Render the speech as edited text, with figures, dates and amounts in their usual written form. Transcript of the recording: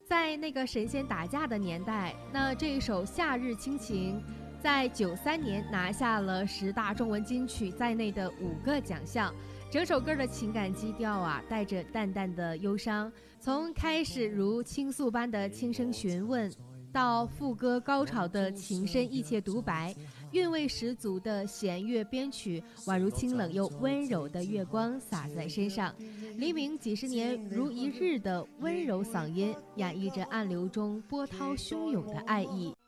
在那个神仙打架的年代，那这一首《夏日亲情》在93年拿下了10大中文金曲在内的5个奖项。整首歌的情感基调啊，带着淡淡的忧伤，从开始如倾诉般的轻声询问，到副歌高潮的情深意切独白，韵味十足的弦乐编曲，宛如清冷又温柔的月光洒在身上。黎明几十年如一日的温柔嗓音，演绎着暗流中波涛汹涌的爱意。